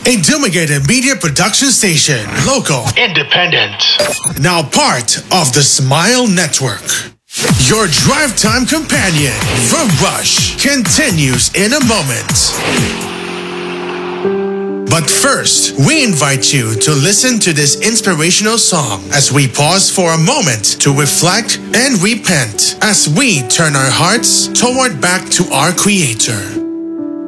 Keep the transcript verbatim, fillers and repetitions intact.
a Dumigated Media production station. Local, independent, now part of the Smile Network. Your drive time companion, The Rush, continues in a moment. But first, we invite you to listen to this inspirational song as we pause for a moment to reflect and repent as we turn our hearts toward back to our Creator.